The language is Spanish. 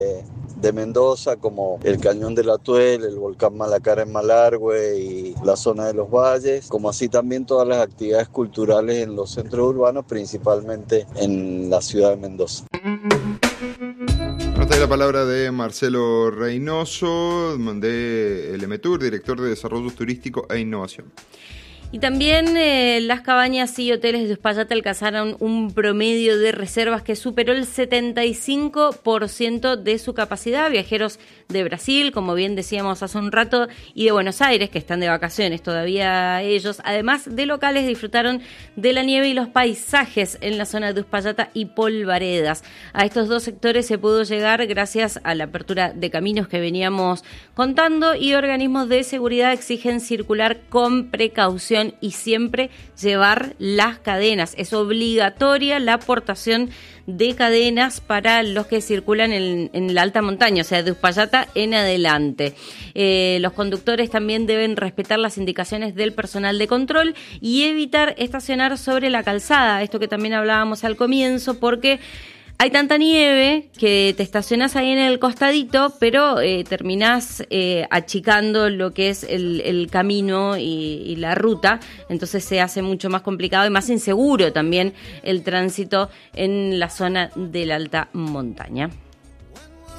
de Mendoza, como el Cañón del Atuel, el volcán Malacara en Malargüe y la zona de los valles, como así también todas las actividades culturales en los centros urbanos, principalmente en la ciudad de Mendoza. Hasta ahí la palabra de Marcelo Reynoso, de LMTUR, director de Desarrollo Turístico e Innovación. Y también las cabañas y hoteles de Uspallata alcanzaron un promedio de reservas que superó el 75% de su capacidad. Viajeros de Brasil, como bien decíamos hace un rato, y de Buenos Aires, que están de vacaciones todavía ellos, además de locales, disfrutaron de la nieve y los paisajes en la zona de Uspallata y Polvaredas. A estos dos sectores se pudo llegar gracias a la apertura de caminos que veníamos contando, y organismos de seguridad exigen circular con precaución y siempre llevar las cadenas. Es obligatoria la portación de cadenas para los que circulan en la alta montaña, o sea, de Uspallata en adelante. Los conductores también deben respetar las indicaciones del personal de control y evitar estacionar sobre la calzada, esto que también hablábamos al comienzo, porque hay tanta nieve que te estacionás ahí en el costadito, pero terminás achicando lo que es el camino y la ruta, entonces se hace mucho más complicado y más inseguro también el tránsito en la zona de la alta montaña.